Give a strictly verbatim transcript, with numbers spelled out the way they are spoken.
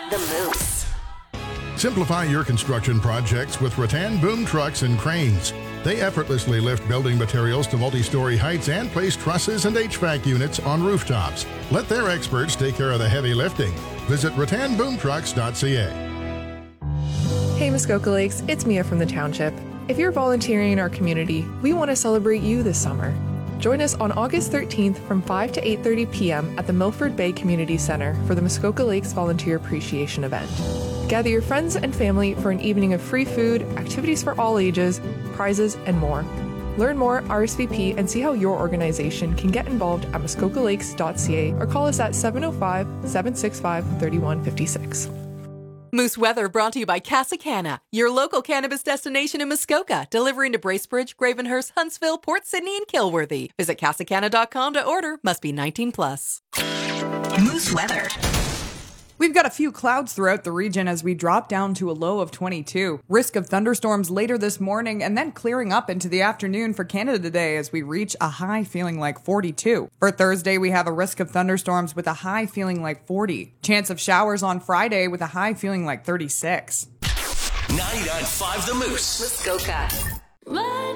The Moose. Simplify your construction projects with Rattan boom trucks and cranes. They effortlessly lift building materials to multi-story heights and place trusses and H V A C units on rooftops. Let their experts take care of the heavy lifting. Visit rattan boom trucks dot c a. Hey Muskoka Lakes, it's Mia from the Township. If you're volunteering in our community, we want to celebrate you this summer. Join us on August thirteenth from five to eight thirty p.m. at the Milford Bay Community Center for the Muskoka Lakes Volunteer Appreciation Event. Gather your friends and family for an evening of free food, activities for all ages, prizes, and more. Learn more, R S V P, and see how your organization can get involved at muskoka lakes dot c a or call us at seven oh five, seven six five, three one five six. Moose Weather brought to you by Casacana, your local cannabis destination in Muskoka, delivering to Bracebridge, Gravenhurst, Huntsville, Port Sydney, and Kilworthy. Visit casacana dot com to order. Must be nineteen plus. Moose Weather. We've got a few clouds throughout the region as we drop down to a low of twenty-two. Risk of thunderstorms later this morning and then clearing up into the afternoon for Canada today as we reach a high feeling like forty-two. For Thursday, we have a risk of thunderstorms with a high feeling like forty. Chance of showers on Friday with a high feeling like thirty-six. ninety-nine point five The Moose. Muskoka.